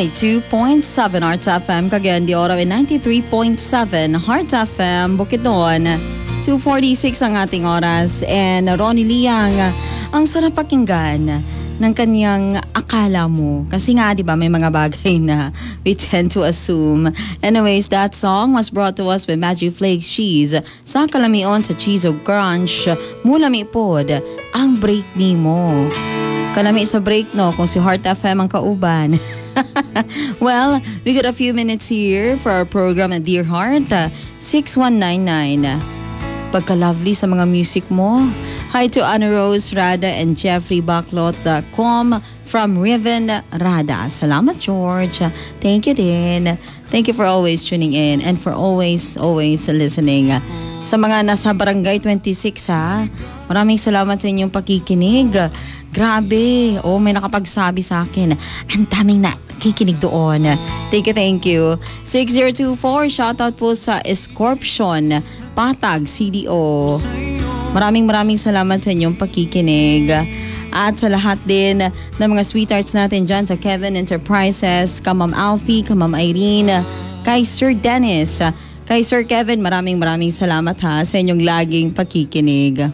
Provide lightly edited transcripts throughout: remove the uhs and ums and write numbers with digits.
92.7 Hearts FM, Cagayan de Oro, and 93.7 Hearts FM, Bukidnon. 2:46 ang ating oras, and Ronnie Liang, ang sarap pakinggan ng kanyang akala mo. Kasi nga, di ba, may mga bagay na we tend to assume. Anyways, that song was brought to us by Magic Flakes Cheese. Sa kalamion sa Cheese o Crunch, mulami pod ang break ni mo. Kalami sa break, no, kung si Heart FM ang kauban. Well, we got a few minutes here for our program at Dear Heart. 6199. Pagka-lovely sa mga music mo. Hi to Anna Rose Rada and Jeffrey Backlot.com from Riven Rada. Salamat, George. Thank you din. Thank you for always tuning in and for always listening. Sa mga nasa Barangay 26, ha, maraming salamat sa inyong pakikinig. Grabe. Oh, may nakapagsabi sa akin. Ang daming nakikinig doon. Thank you. 6024, shoutout po sa Scorpion Patag CDO. Maraming salamat sa inyong pakikinig. At sa lahat din ng mga sweethearts natin dyan sa Kevin Enterprises, ka Ma'am Alfie, ka Ma'am Irene, kay Sir Dennis, kay Sir Kevin, maraming salamat ha sa inyong laging pakikinig.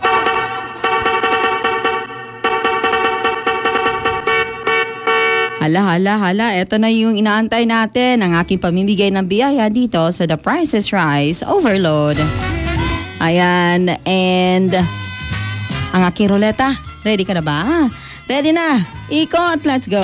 Hala, eto na yung inaantay natin, ang aking pamimigay ng biyaya dito sa The Price is Right Overload. Ayan, and ang aking ruleta, ready ka na ba? Ready na, ikot, let's go!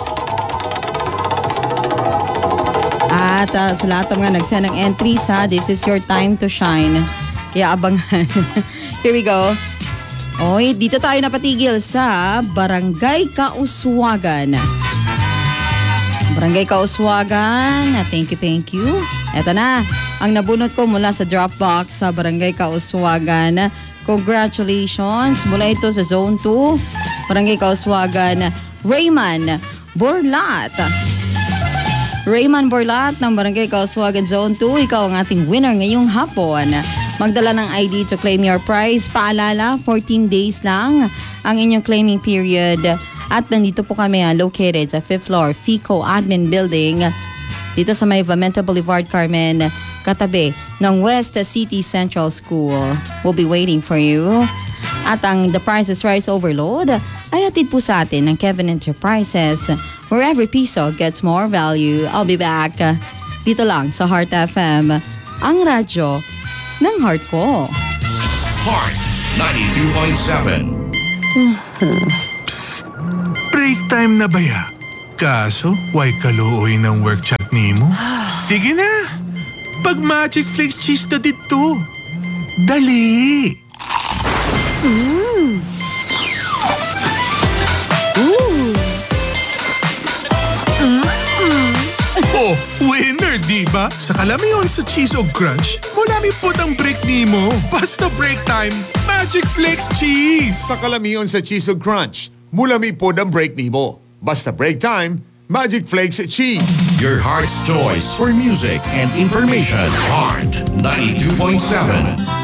At sa lahat ng mga nagsend ng entries ha, this is your time to shine. Kaya abangan. Here we go. Oy, dito tayo napatigil sa Barangay Kauswagan. Barangay Kauswagan. Thank you. Eto na, ang nabunot ko mula sa Dropbox sa Barangay Kauswagan. Congratulations. Mula ito sa Zone 2, Barangay Kauswagan, Rayman Borlat. Rayman Borlat ng Barangay Kauswagan Zone 2, ikaw ang ating winner ngayong hapon. Magdala ng ID to claim your prize. Paalala, 14 days lang ang inyong claiming period. At nandito po kami located sa 5th floor, FICO Admin Building. Dito sa may Vamenta Boulevard, Carmen, katabi ng West City Central School. We'll be waiting for you. At ang The Price is Right Overload ay hatid po sa atin ng Kevin Enterprises, where every piso gets more value. I'll be back dito lang sa Heart FM, ang radyo ng heart ko. Heart 92.7. Break time na ba ya? Kaso, why kaluoy ng work chat ni mo? Sige na! Pag Magic Flakes Cheese na dito. Dali! Oh, winner, diba? Sa kalamion sa Cheese o Crunch, mulami po ang break ni mo. Basta break time, Magic Flakes Cheese! Sa kalamion sa Cheese o Crunch, mulami po ang break ni mo. Basta break time, Magic Flakes Cheese. Your heart's choice for music and information. Heart 92.7.